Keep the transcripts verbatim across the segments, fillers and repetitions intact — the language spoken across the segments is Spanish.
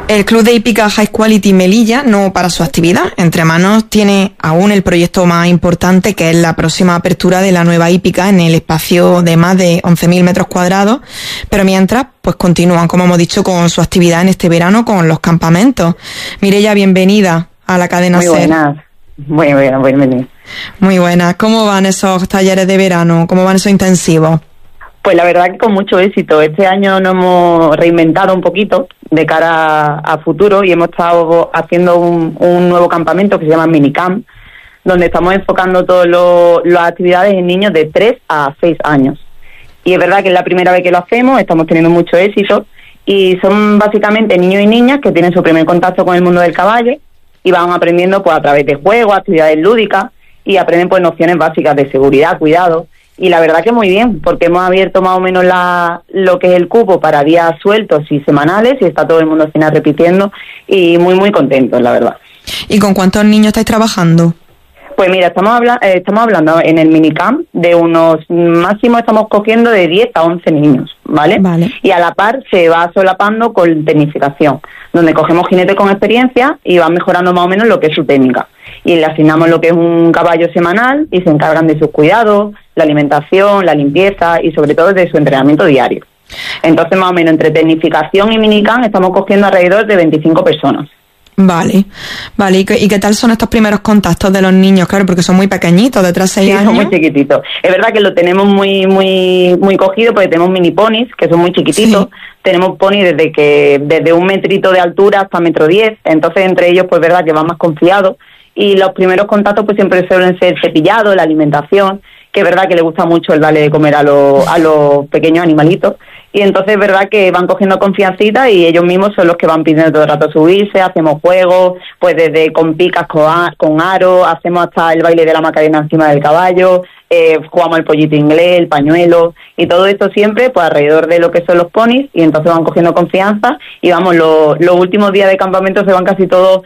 El Club de Hípica High Quality Melilla no para su actividad. Entre manos tiene aún el proyecto más importante, que es la próxima apertura de la nueva hípica en el espacio de más de once mil metros cuadrados. Pero mientras, pues continúan, como hemos dicho, con su actividad en este verano con los campamentos. Mireia, bienvenida a la cadena Muy SER. buenas, muy buenas, bienvenida. Muy buenas. ¿Cómo van esos talleres de verano? ¿Cómo van esos intensivos? Pues la verdad que con mucho éxito. Este año nos hemos reinventado un poquito de cara a, a futuro y hemos estado haciendo un, un nuevo campamento que se llama Minicamp, donde estamos enfocando todas las actividades en niños de tres a seis años. Y es verdad que es la primera vez que lo hacemos, estamos teniendo mucho éxito y son básicamente niños y niñas que tienen su primer contacto con el mundo del caballo y van aprendiendo pues a través de juegos, actividades lúdicas y aprenden pues nociones básicas de seguridad, cuidado. Y la verdad que muy bien, porque hemos abierto más o menos la, lo que es el cupo para días sueltos y semanales y está todo el mundo al final repitiendo y muy, muy contentos, la verdad. ¿Y con cuántos niños estáis trabajando? Pues mira, estamos, habla eh, estamos hablando en el minicamp de unos, máximo estamos cogiendo de diez a once niños, ¿vale? Vale. Y a la par se va solapando con tecnificación, donde cogemos jinetes con experiencia y van mejorando más o menos lo que es su técnica. Y le asignamos lo que es un caballo semanal y se encargan de sus cuidados, la alimentación, la limpieza y sobre todo de su entrenamiento diario. Entonces, más o menos entre tecnificación y minicamp estamos cogiendo alrededor de veinticinco personas. Vale, vale. ¿Y qué, ¿Y qué tal son estos primeros contactos de los niños? Claro, porque son muy pequeñitos, de tres a seis sí, años. Son muy chiquititos. Es verdad que lo tenemos muy muy muy cogido porque tenemos mini ponis, que son muy chiquititos. Sí. Tenemos ponis desde que desde un metrito de altura hasta metro diez. Entonces, entre ellos, pues verdad que van más confiados. Y los primeros contactos pues siempre suelen ser cepillado, la alimentación, que es verdad que le gusta mucho el darle de comer a los, a los pequeños animalitos. Y entonces es verdad que van cogiendo confiancita y ellos mismos son los que van pidiendo todo el rato subirse, hacemos juegos, pues desde con picas, con, con aro, hacemos hasta el baile de la Macarena encima del caballo, eh, jugamos el pollito inglés, el pañuelo, y todo esto siempre pues alrededor de lo que son los ponis, y entonces van cogiendo confianza, y vamos, lo, los últimos días de campamento se van casi todos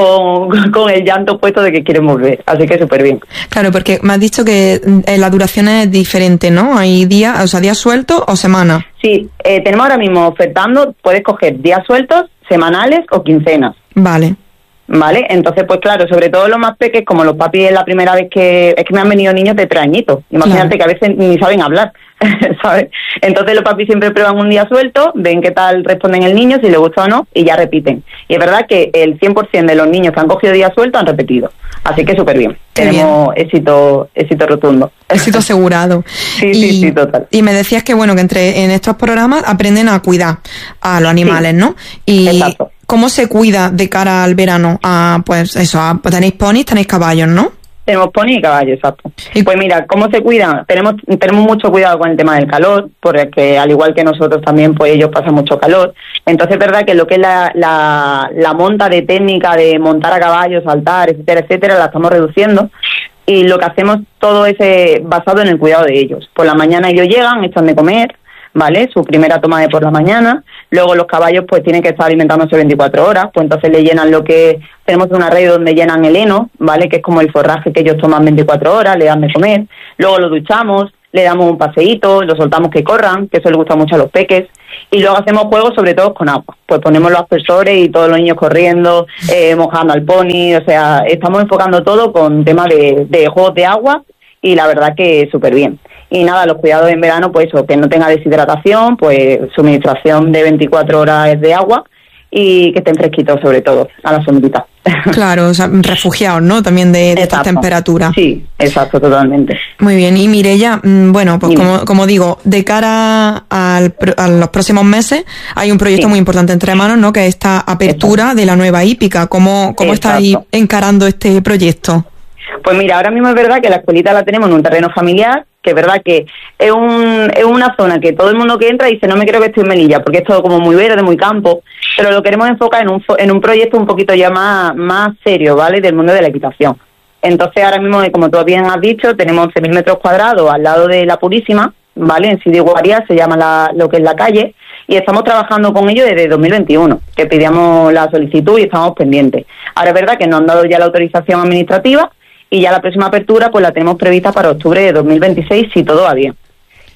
Con, con el llanto puesto de que quieren volver, así que súper bien. Claro, porque me has dicho que eh, la duración es diferente, ¿no? Hay días, o sea, días sueltos o semanas. Sí, eh, tenemos ahora mismo ofertando, puedes coger días sueltos, semanales o quincenas. Vale. Vale, entonces pues claro, sobre todo los más pequeños, como los papis es la primera vez que, es que me han venido niños de tres añitos, imagínate, claro, que a veces ni saben hablar, ¿sabes? Entonces los papis siempre prueban un día suelto, ven qué tal responden el niño, si les gusta o no, y ya repiten. Y es verdad que el cien por ciento de los niños que han cogido día suelto han repetido, así que súper bien. Qué Tenemos bien. éxito éxito rotundo. Éxito asegurado. sí, y, sí, sí, total. Y me decías que bueno, que entre en estos programas aprenden a cuidar a los animales, sí, ¿no? Y exacto. ¿Cómo se cuida de cara al verano? Ah, pues eso, ah, pues tenéis ponis, tenéis caballos, ¿no? Tenemos pony y caballo, exacto. ¿Y? Pues mira, ¿cómo se cuidan? Tenemos tenemos mucho cuidado con el tema del calor, porque al igual que nosotros también, pues ellos pasan mucho calor. Entonces es verdad que lo que es la, la, la monta de técnica de montar a caballo, saltar, etcétera, etcétera, la estamos reduciendo. Y lo que hacemos todo es eh, basado en el cuidado de ellos. Por la mañana ellos llegan, echan de comer, ¿vale? Su primera toma de por la mañana. Luego los caballos pues tienen que estar alimentándose veinticuatro horas, pues entonces le llenan lo que... Tenemos una red donde llenan el heno, ¿vale? Que es como el forraje que ellos toman veinticuatro horas, le dan de comer. Luego lo duchamos, le damos un paseíto, lo soltamos que corran, que eso les gusta mucho a los peques. Y luego hacemos juegos sobre todo con agua. Pues ponemos los aspersores y todos los niños corriendo, eh, mojando al pony, o sea, estamos enfocando todo con tema de, de juegos de agua y la verdad que súper bien. Y nada, los cuidados en verano, pues eso, que no tenga deshidratación, pues suministración de veinticuatro horas de agua y que estén fresquitos sobre todo, a la sombrita. Claro, o sea, refugiados, ¿no? También de, de estas temperaturas. Sí, exacto, totalmente. Muy bien, y Mireia, bueno, pues como, como digo, de cara al, a los próximos meses hay un proyecto sí. muy importante entre manos, ¿no? Que es esta apertura exacto. de la nueva hípica. ¿Cómo, cómo estáis encarando este proyecto? Pues mira, ahora mismo es verdad que la escuelita la tenemos en un terreno familiar, que es verdad que es un es una zona que todo el mundo que entra dice no me creo que estoy en Melilla, porque es todo como muy verde, muy campo, pero lo queremos enfocar en un en un proyecto un poquito ya más, más serio, ¿vale? Del mundo de la equitación. Entonces ahora mismo, como tú bien has dicho, tenemos once mil metros cuadrados al lado de la Purísima, ¿vale? En Sidi Guaria se llama la, lo que es la calle, y estamos trabajando con ellos desde dos mil veintiuno, que pedíamos la solicitud y estamos pendientes. Ahora es verdad que nos han dado ya la autorización administrativa, y ya la próxima apertura pues la tenemos prevista para octubre de dos mil veintiséis si todo va bien.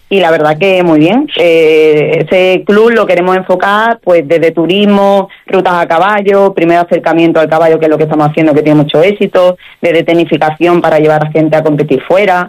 y la verdad que muy bien. Eh, ese club lo queremos enfocar pues desde turismo, rutas a caballo, primer acercamiento al caballo, que es lo que estamos haciendo, que tiene mucho éxito, desde tecnificación para llevar a gente a competir fuera,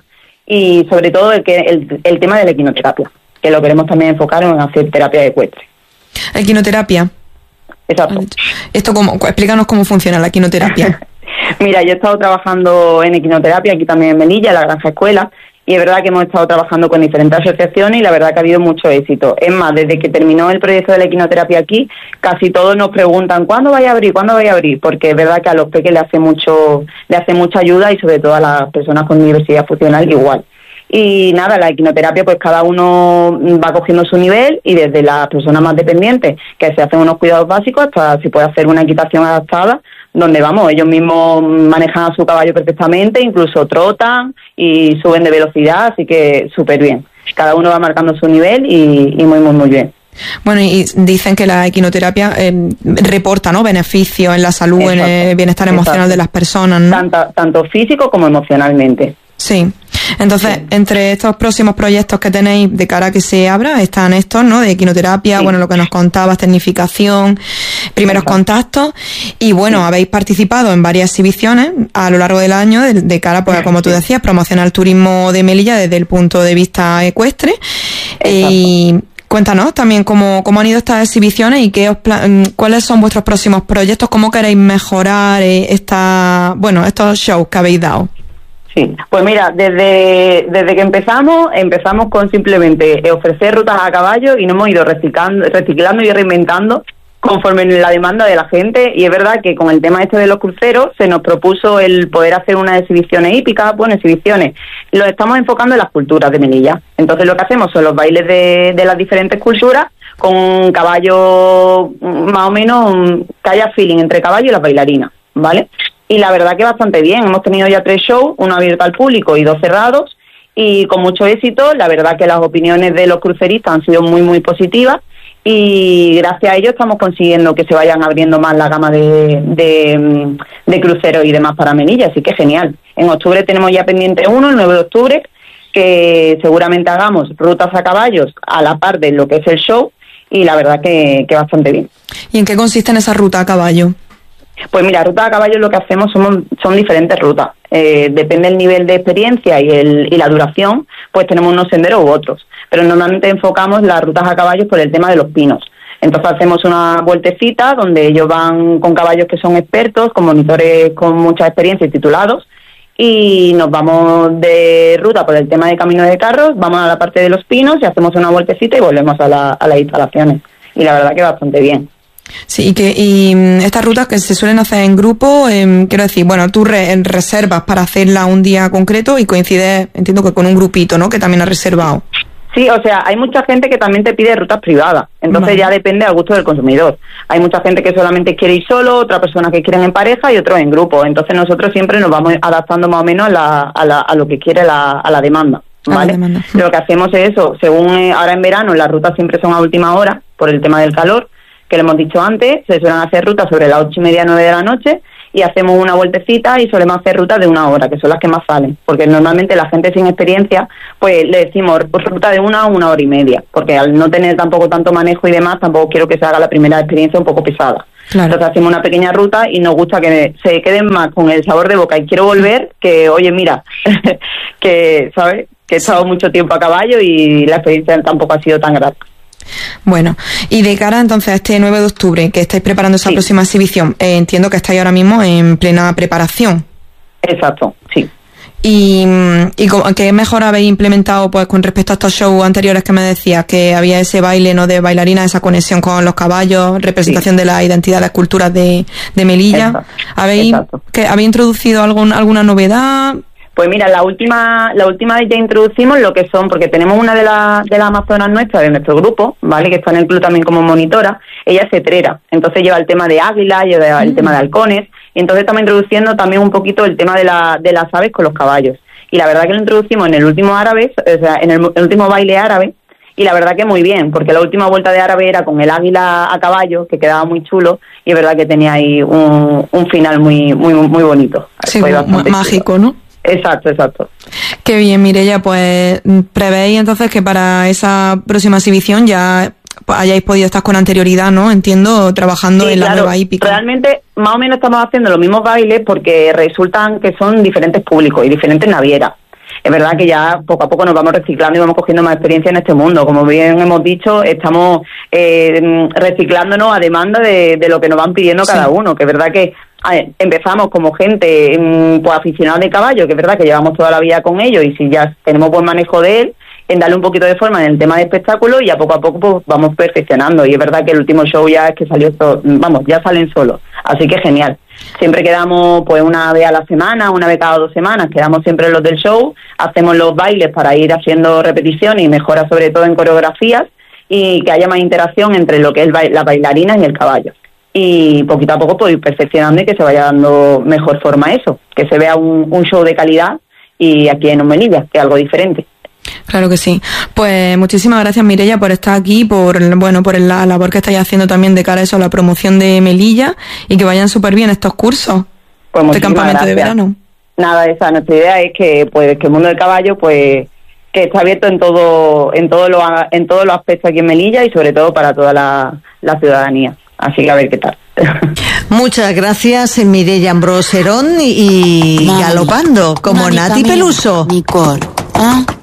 y sobre todo el, que, el, el tema de la equinoterapia, que lo queremos también enfocar en hacer terapia ecuestre. Equinoterapia. Exacto. Esto cómo, explícanos cómo funciona la equinoterapia. Mira, yo he estado trabajando en equinoterapia aquí también en Melilla, en la Granja Escuela, y es verdad que hemos estado trabajando con diferentes asociaciones y la verdad que ha habido mucho éxito. Es más, desde que terminó el proyecto de la equinoterapia aquí, casi todos nos preguntan ¿cuándo vaya a abrir? ¿Cuándo vaya a abrir? Porque es verdad que a los peques le hace mucho, le hace mucha ayuda, y sobre todo a las personas con diversidad funcional igual. Y nada, la equinoterapia pues cada uno va cogiendo su nivel, y desde las personas más dependientes, que se hacen unos cuidados básicos, hasta si puede hacer una equitación adaptada, donde vamos, ellos mismos manejan a su caballo perfectamente, incluso trotan y suben de velocidad, así que súper bien. Cada uno va marcando su nivel y, y muy, muy, muy bien. Bueno, y dicen que la equinoterapia eh, reporta, ¿no?, beneficios en la salud, exacto, en el bienestar emocional, exacto, de las personas, ¿no? Tanto, tanto físico como emocionalmente. Sí. Entonces, sí, entre estos próximos proyectos que tenéis de cara a que se abra, están estos, ¿no?, de equinoterapia, sí, bueno, lo que nos contabas, tecnificación, primeros exacto, contactos, y bueno, sí, habéis participado en varias exhibiciones a lo largo del año de, de cara, pues, como tú decías, promocionar el turismo de Melilla desde el punto de vista ecuestre. Exacto. Y cuéntanos también cómo, cómo han ido estas exhibiciones y qué os cuáles son vuestros próximos proyectos, cómo queréis mejorar eh, esta, bueno, estos shows que habéis dado. Sí, pues mira, desde desde que empezamos, empezamos con simplemente ofrecer rutas a caballo, y nos hemos ido reciclando, reciclando y reinventando conforme la demanda de la gente, y es verdad que con el tema este de los cruceros se nos propuso el poder hacer unas exhibiciones hípicas, bueno, exhibiciones, lo estamos enfocando en las culturas de Melilla. Entonces lo que hacemos son los bailes de, de las diferentes culturas, con un caballo más o menos que haya feeling entre caballo y las bailarinas, ¿vale? Y la verdad que bastante bien. Hemos tenido ya tres shows, uno abierto al público y dos cerrados, y con mucho éxito. La verdad que las opiniones de los cruceristas han sido muy, muy positivas, y gracias a ello estamos consiguiendo que se vayan abriendo más la gama de, de, de cruceros y demás para Melilla, así que genial. En octubre tenemos ya pendiente uno, el nueve de octubre, que seguramente hagamos rutas a caballos a la par de lo que es el show, y la verdad que, que bastante bien. ¿Y en qué consiste en esa ruta a caballo? Pues mira, ruta a caballo lo que hacemos son, son diferentes rutas. Eh, depende del nivel de experiencia y, el, y la duración, pues tenemos unos senderos u otros. Pero normalmente enfocamos las rutas a caballos por el tema de los pinos. Entonces hacemos una vueltecita donde ellos van con caballos que son expertos, con monitores con mucha experiencia y titulados, y nos vamos de ruta por el tema de camino de carros, vamos a la parte de los pinos y hacemos una vueltecita y volvemos a, la, a las instalaciones. Y la verdad que bastante bien. Sí, y que y estas rutas que se suelen hacer en grupo, eh, quiero decir, bueno, tú re, reservas para hacerla un día concreto y coincides, entiendo que con un grupito, ¿no?, que también ha reservado. Sí, o sea, hay mucha gente que también te pide rutas privadas, entonces vale, ya depende al gusto del consumidor. Hay mucha gente que solamente quiere ir solo, otra persona que quieren en pareja y otros en grupo. Entonces nosotros siempre nos vamos adaptando más o menos a, la, a, la, a lo que quiere la, a la demanda, ¿vale? La demanda. Lo que hacemos es eso, según eh, ahora en verano las rutas siempre son a última hora por el tema del calor, que lo hemos dicho antes, se suelen hacer rutas sobre las ocho y media, nueve de la noche, y hacemos una vueltecita y solemos hacer rutas de una hora, que son las que más salen, porque normalmente la gente sin experiencia, pues le decimos ruta de una o una hora y media, porque al no tener tampoco tanto manejo y demás, tampoco quiero que se haga la primera experiencia un poco pesada. Claro. Entonces hacemos una pequeña ruta y nos gusta que se queden más con el sabor de boca y quiero volver, que oye, mira, que, ¿sabes?, que he estado sí. mucho tiempo a caballo y la experiencia tampoco ha sido tan grata. Bueno, y de cara entonces a este nueve de octubre, que estáis preparando esa sí. próxima exhibición, eh, entiendo que estáis ahora mismo en plena preparación. Exacto, sí. ¿Y, y qué mejor habéis implementado pues con respecto a estos shows anteriores que me decías, que había ese baile, no, de bailarinas, esa conexión con los caballos, representación sí. de la identidad, las culturas de, de Melilla? Exacto. ¿Habéis, Exacto. Que, ¿habéis introducido algún, alguna novedad? Pues mira, la última la última vez ya introducimos lo que son, porque tenemos una de las de las amazonas nuestras, de nuestro grupo, ¿vale?, que está en el club también como monitora. Ella es cetrera, entonces lleva el tema de águila, lleva el mm. tema de halcones, y entonces estamos introduciendo también un poquito el tema de la de las aves con los caballos. Y la verdad que lo introducimos en el último árabe, o sea, en el, el último baile árabe, y la verdad que muy bien, porque la última vuelta de árabe era con el águila a caballo, que quedaba muy chulo, y es verdad que tenía ahí un, un final muy muy muy bonito. Sí, muy mágico, ¿no? Exacto, exacto. Qué bien, Mireia, pues prevéis entonces que para esa próxima exhibición ya hayáis podido estar con anterioridad, ¿no? Entiendo, trabajando sí, en la claro. nueva hípica. Realmente, más o menos estamos haciendo los mismos bailes porque resultan que son diferentes públicos y diferentes navieras. Es verdad que ya poco a poco nos vamos reciclando y vamos cogiendo más experiencia en este mundo. Como bien hemos dicho, estamos eh, reciclándonos a demanda de, de lo que nos van pidiendo sí. cada uno, que es verdad que ver, empezamos como gente pues aficionada de caballo, que es verdad que llevamos toda la vida con ellos y si ya tenemos buen manejo de él, en darle un poquito de forma en el tema de espectáculo y a poco a poco pues vamos perfeccionando. Y es verdad que el último show ya es que salió, todo, vamos, ya salen solos, así que genial. Siempre quedamos pues una vez a la semana, una vez cada dos semanas, quedamos siempre los del show, hacemos los bailes para ir haciendo repeticiones y mejoras sobre todo en coreografías y que haya más interacción entre lo que es ba- las bailarinas y el caballo. Y poquito a poco pues ir perfeccionando y que se vaya dando mejor forma a eso, que se vea un, un show de calidad y aquí en Melilla, que es algo diferente. Claro que sí. Pues muchísimas gracias, Mireia, por estar aquí, por bueno, por la labor que estáis haciendo también de cara a eso, a la promoción de Melilla y que vayan súper bien estos cursos, pues este campamento gracias. de verano. Nada, esa nuestra idea es que pues que el mundo del caballo pues que está abierto en todo en todo lo en todos los aspectos aquí en Melilla y sobre todo para toda la, la ciudadanía. Así que a ver qué tal. Muchas gracias, Mireia Ambrós Herón y, y galopando como Nati Peluso. Nicor, ¿ah?